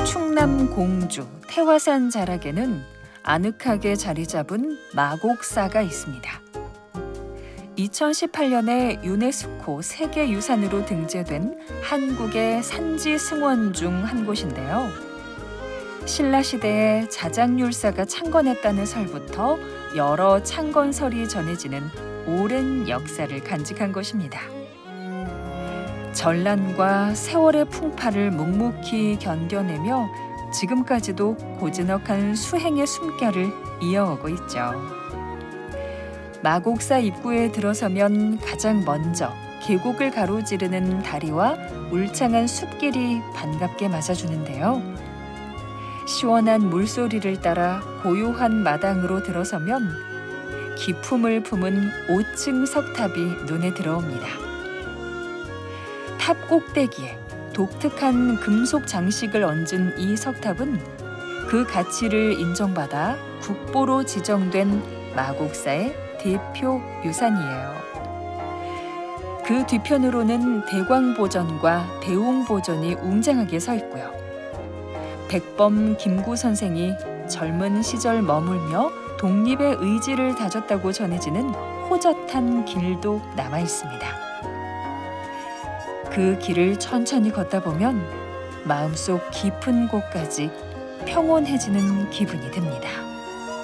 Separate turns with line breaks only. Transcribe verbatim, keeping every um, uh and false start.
충남 공주 태화산 자락에는 아늑하게 자리 잡은 마곡사가 있습니다. 이천십팔 년에 유네스코 세계유산으로 등재된 한국의 산지 승원 중 한 곳인데요. 신라시대에 자장률사가 창건했다는 설부터 여러 창건설이 전해지는 오랜 역사를 간직한 곳입니다. 전란과 세월의 풍파를 묵묵히 견뎌내며 지금까지도 고즈넉한 수행의 숨결을 이어오고 있죠. 마곡사 입구에 들어서면 가장 먼저 계곡을 가로지르는 다리와 울창한 숲길이 반갑게 맞아주는데요. 시원한 물소리를 따라 고요한 마당으로 들어서면 기품을 품은 오 층 석탑이 눈에 들어옵니다. 탑 꼭대기에 독특한 금속 장식을 얹은 이 석탑은 그 가치를 인정받아 국보로 지정된 마곡사의 대표 유산이에요. 그 뒤편으로는 대광보전과 대웅보전이 웅장하게 서 있고요. 백범 김구 선생이 젊은 시절 머물며 독립의 의지를 다졌다고 전해지는 호젓한 길도 남아 있습니다. 그 길을 천천히 걷다 보면 마음속 깊은 곳까지 평온해지는 기분이 듭니다.